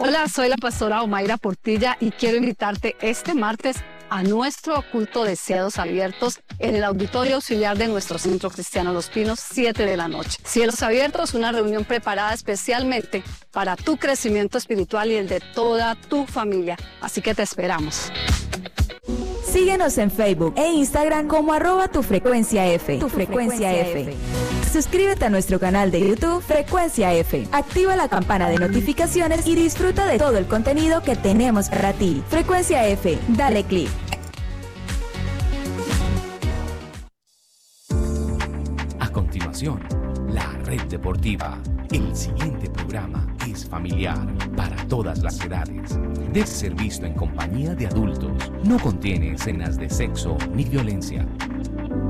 Hola, soy la pastora Omaira Portilla y quiero invitarte este martes a nuestro culto de Cielos Abiertos en el Auditorio Auxiliar de nuestro Centro Cristiano Los Pinos, 7 de la noche. Cielos Abiertos, una reunión preparada especialmente para tu crecimiento espiritual y el de toda tu familia. Así que te esperamos. Síguenos en Facebook e Instagram como @tufrecuenciaF. Tu Frecuencia F. Suscríbete a nuestro canal de YouTube Frecuencia F. Activa la campana de notificaciones y disfruta de todo el contenido que tenemos para ti. Frecuencia F. Dale clic. A continuación, la Red Deportiva. El siguiente programa es familiar para todas las edades. Debe ser visto en compañía de adultos. No contiene escenas de sexo ni violencia.